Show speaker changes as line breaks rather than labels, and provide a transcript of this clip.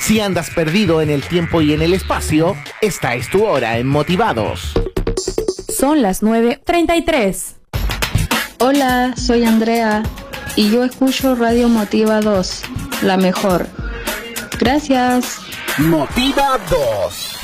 Si andas perdido en el tiempo y en el espacio, esta es tu hora en Motivados.
Son las 9:33.
Hola, soy Andrea y yo escucho Radio Motivados, la mejor. Gracias.
Motivados.